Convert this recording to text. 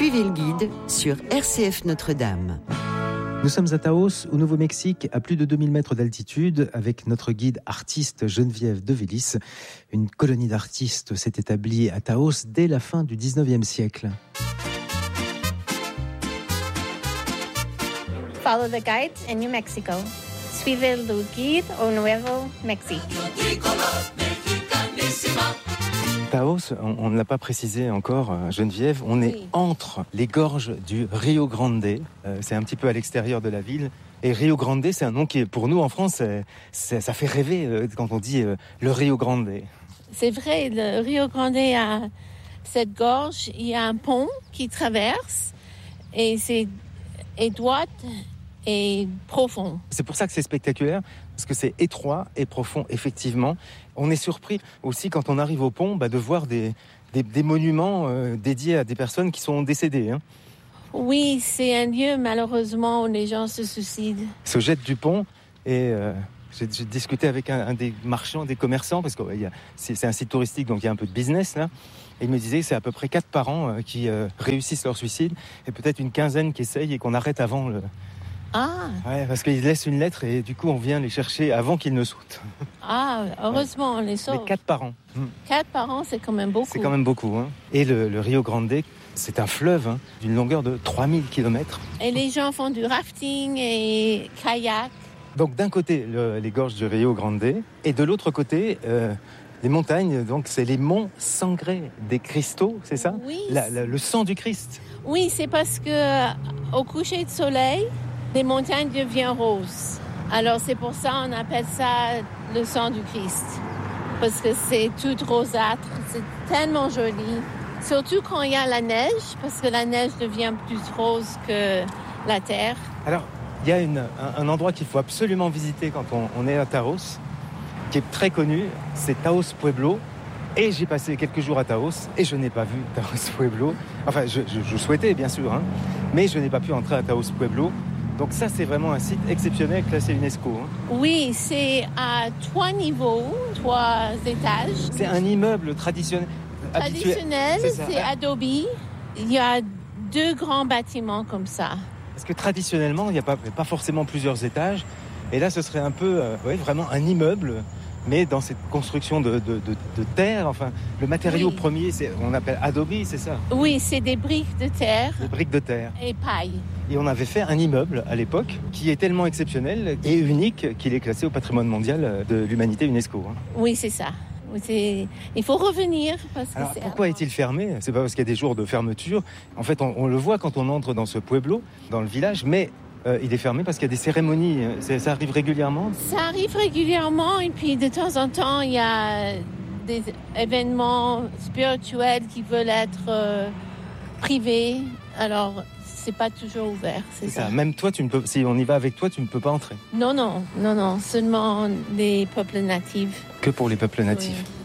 Suivez le guide sur RCF Notre-Dame. Nous sommes à Taos, au Nouveau-Mexique, à plus de 2000 mètres d'altitude, avec notre guide artiste Geneviève de Vélis. Une colonie d'artistes s'est établie à Taos dès la fin du 19e siècle. Follow the guide in New Mexico. Suivez le guide au Nuevo Mexique. Taos, on ne l'a pas précisé encore, Geneviève, on est entre les gorges du Rio Grande. C'est un petit peu à l'extérieur de la ville. Et Rio Grande, c'est un nom qui, pour nous en France, ça fait rêver quand on dit le Rio Grande. C'est vrai, le Rio Grande a cette gorge, il y a un pont qui traverse et c'est étroit et profond. C'est pour ça que c'est spectaculaire, parce que c'est étroit et profond, effectivement. On est surpris aussi quand on arrive au pont de voir des monuments dédiés à des personnes qui sont décédées. Oui, c'est un lieu malheureusement où les gens se suicident. Se jettent du pont et j'ai discuté avec un des marchands, des commerçants, parce que c'est un site touristique, donc il y a un peu de business là. Et il me disait que c'est à peu près 4 par an qui réussissent leur suicide et peut-être une quinzaine qui essayent et qu'on arrête avant le... Ah. Ouais, parce qu'ils laissent une lettre et du coup on vient les chercher avant qu'ils ne sautent. Ah, heureusement, on les sauve. Mais 4 par an. 4 par an, c'est quand même beaucoup. C'est quand même beaucoup. Et le Rio Grande, c'est un fleuve d'une longueur de 3000 km. Et les gens font du rafting et kayak. Donc d'un côté, les gorges du Rio Grande et de l'autre côté, les montagnes, donc c'est les monts Sangre des Cristos, c'est ça ? Oui. Le sang du Christ. Oui, c'est parce que au coucher de soleil, les montagnes deviennent roses. Alors c'est pour ça qu'on appelle ça le sang du Christ. Parce que c'est tout rosâtre, c'est tellement joli. Surtout quand il y a la neige, parce que la neige devient plus rose que la terre. Alors, il y a un endroit qu'il faut absolument visiter quand on est à Taos, qui est très connu, c'est Taos Pueblo. Et j'ai passé quelques jours à Taos et je n'ai pas vu Taos Pueblo. Enfin, je souhaitais bien sûr, mais je n'ai pas pu entrer à Taos Pueblo. Donc ça, c'est vraiment un site exceptionnel classé UNESCO. Oui, c'est à 3 niveaux, 3 étages. C'est un immeuble traditionnel. Traditionnel, c'est adobe. Il y a 2 grands bâtiments comme ça. Parce que traditionnellement, il n'y a pas forcément plusieurs étages. Et là, ce serait un peu, vraiment un immeuble, mais dans cette construction de terre. Enfin, le matériau premier, on appelle adobe, c'est ça ? Oui, c'est des briques de terre. Des briques de terre. Et paille. Et on avait fait un immeuble à l'époque qui est tellement exceptionnel et unique qu'il est classé au patrimoine mondial de l'humanité UNESCO. Oui, c'est ça. Il faut revenir. Alors, pourquoi est-il fermé ? C'est pas parce qu'il y a des jours de fermeture. En fait, on le voit quand on entre dans ce pueblo, dans le village, mais il est fermé parce qu'il y a des cérémonies. Ça arrive régulièrement ? Ça arrive régulièrement et puis de temps en temps, il y a des événements spirituels qui veulent être privés. Alors, c'est pas toujours ouvert, c'est ça. Même toi, si on y va avec toi, tu ne peux pas entrer. Non, seulement les peuples natifs. Que pour les peuples natifs. Oui.